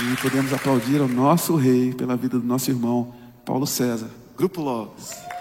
E podemos aplaudir ao nosso rei pela vida do nosso irmão Paulo César. Grupo Logos.